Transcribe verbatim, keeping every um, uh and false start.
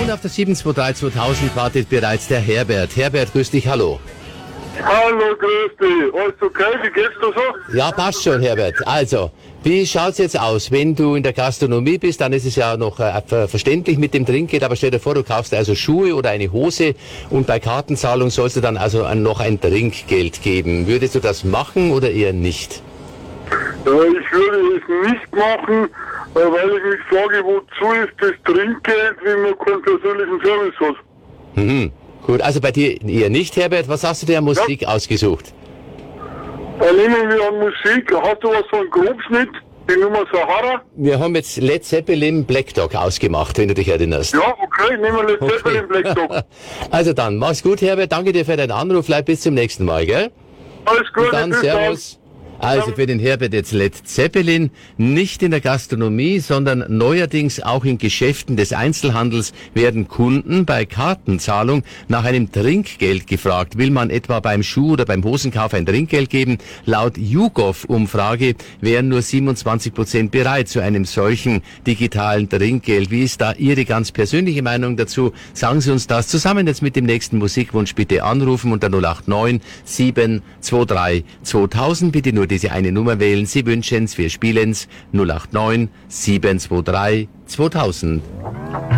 Und auf der sieben zwei drei zweitausend wartet bereits der Herbert. Herbert, grüß dich, hallo. Hallo, grüß dich. Alles okay? Wie geht's dir so? Ja, passt schon, Herbert. Also, wie schaut's jetzt aus? Wenn du in der Gastronomie bist, dann ist es ja noch äh, ver verständlich mit dem Trinkgeld, aber stell dir vor, du kaufst also Schuhe oder eine Hose und bei Kartenzahlung sollst du dann also ein, noch ein Trinkgeld geben. Würdest du das machen oder eher nicht? Ja, ich würde es nicht machen, äh, weil ich mich frage, wozu ist das Trinkgeld, wenn man keinen persönlichen Service hat. Mhm. Gut, also bei dir eher nicht, Herbert. Was hast du dir an Musik ja. ausgesucht? Äh, nehmen wir an Musik. Hast du was von Grobschnitt? Die Nummer Sahara? Wir haben jetzt Led Zeppelin Black Dog ausgemacht, wenn du dich erinnerst. Ja, okay, nehmen wir Led Okay. Zeppelin Black Dog. Also dann, mach's gut, Herbert. Danke dir für deinen Anruf. Bleib bis zum nächsten Mal, gell? Alles Gute, Und dann bis Servus. Also für den Herbert jetzt Led Zeppelin, nicht in der Gastronomie, sondern neuerdings auch in Geschäften des Einzelhandels werden Kunden bei Kartenzahlung nach einem Trinkgeld gefragt. Will man etwa beim Schuh- oder beim Hosenkauf ein Trinkgeld geben? Laut YouGov-Umfrage wären nur siebenundzwanzig Prozent bereit zu einem solchen digitalen Trinkgeld. Wie ist da Ihre ganz persönliche Meinung dazu? Sagen Sie uns das zusammen jetzt mit dem nächsten Musikwunsch. Bitte anrufen unter null acht neun sieben zwei drei zweitausend. Bitte nur diese eine Nummer wählen. Sie wünschen's, wir spielen's. null acht neun sieben zwei drei zweitausend.